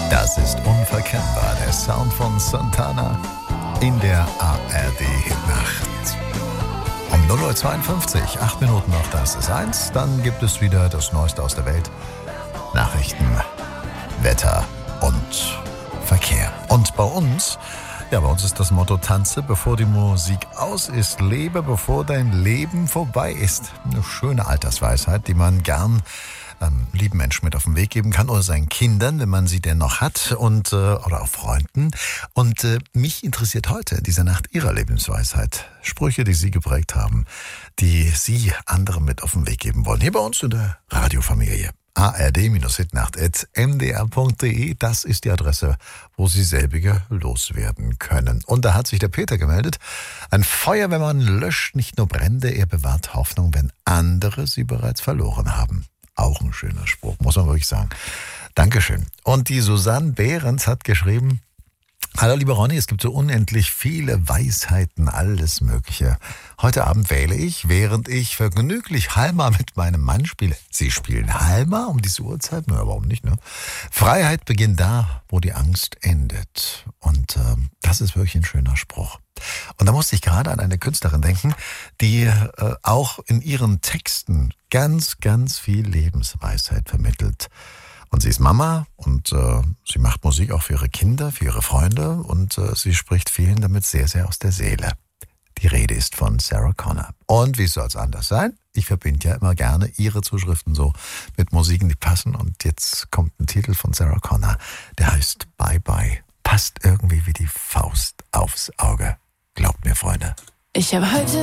Das ist unverkennbar, der Sound von Santana in der ARD-Hitnacht. Um 0:52 Uhr, 8 Minuten noch, das ist 1. Dann gibt es wieder das Neueste aus der Welt. Nachrichten, Wetter und Verkehr. Und bei uns ist das Motto: Tanze, bevor die Musik aus ist, lebe, bevor dein Leben vorbei ist. Eine schöne Altersweisheit, die man gern lieben Menschen mit auf den Weg geben kann oder seinen Kindern, wenn man sie denn noch hat, und oder auch Freunden. Und mich interessiert heute in dieser Nacht Ihre Lebensweisheit. Sprüche, die Sie geprägt haben, die Sie anderen mit auf den Weg geben wollen. Hier bei uns in der Radiofamilie. ard-hitnacht@mdr.de, das ist die Adresse, wo Sie selbige loswerden können. Und da hat sich der Peter gemeldet. Ein Feuerwehrmann löscht nicht nur Brände, er bewahrt Hoffnung, wenn andere sie bereits verloren haben. Auch ein schöner Spruch, muss man wirklich sagen. Dankeschön. Und die Susanne Behrens hat geschrieben: Hallo liebe Ronny, es gibt so unendlich viele Weisheiten, alles Mögliche. Heute Abend wähle ich, während ich vergnüglich Halma mit meinem Mann spiele. Sie spielen Halma um diese Uhrzeit? Na, warum nicht, ne? Freiheit beginnt da, wo die Angst endet. Und das ist wirklich ein schöner Spruch. Und da musste ich gerade an eine Künstlerin denken, die auch in ihren Texten ganz, ganz viel Lebensweisheit vermittelt. Und sie ist Mama und sie macht Musik auch für ihre Kinder, für ihre Freunde, und sie spricht vielen damit sehr, sehr aus der Seele. Die Rede ist von Sarah Connor. Und wie soll es anders sein? Ich verbinde ja immer gerne ihre Zuschriften so mit Musiken, die passen. Und jetzt kommt ein Titel von Sarah Connor, der heißt Bye Bye. Passt irgendwie wie die Faust aufs Auge. Glaubt mir, Freunde. Ich habe heute